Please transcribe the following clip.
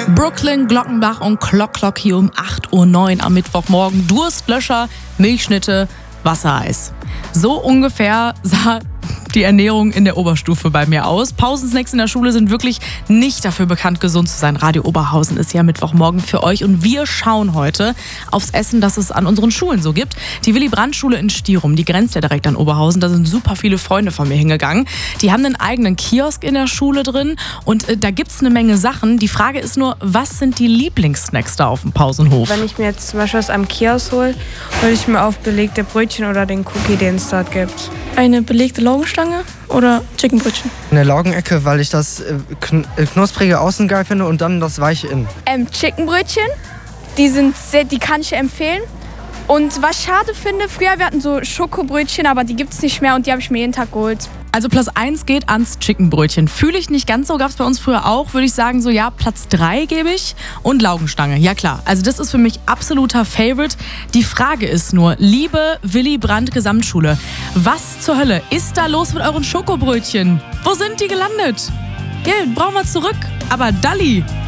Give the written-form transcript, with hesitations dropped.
Brooklyn, Glockenbach und Clock hier um 8:09 Uhr am Mittwochmorgen. Durstlöscher, Milchschnitte, Wassereis. So ungefähr sah die Ernährung in der Oberstufe bei mir aus. Pausensnacks in der Schule sind wirklich nicht dafür bekannt, gesund zu sein. Radio Oberhausen ist ja Mittwochmorgen für euch und wir schauen heute aufs Essen, das es an unseren Schulen so gibt. Die Willy-Brandt-Schule in Stierum, die grenzt ja direkt an Oberhausen. Da sind super viele Freunde von mir hingegangen. Die haben einen eigenen Kiosk in der Schule drin und da gibt's eine Menge Sachen. Die Frage ist nur, was sind die Lieblingssnacks da auf dem Pausenhof? Wenn ich mir jetzt zum Beispiel aus einem Kiosk hole, hole ich mir auf belegte Brötchen oder den Cookie, den es dort gibt. Eine belegte Laugenstange oder Chickenbrötchen? Eine Laugenecke, weil ich das knusprige außen geil finde und dann das weiche innen. Chickenbrötchen, die kann ich empfehlen. Und was ich schade finde, früher wir hatten so Schokobrötchen, aber die gibt's nicht mehr und die habe ich mir jeden Tag geholt. Also Platz 1 geht ans Chickenbrötchen. Fühle ich nicht ganz so, gab es bei uns früher auch, würde ich sagen, so ja, Platz 3 gebe ich und Laugenstange. Ja klar, also das ist für mich absoluter Favorite. Die Frage ist nur, liebe Willy-Brandt Gesamtschule, was zur Hölle ist da los mit euren Schokobrötchen? Wo sind die gelandet? Ja, brauchen wir zurück. Aber Dalli,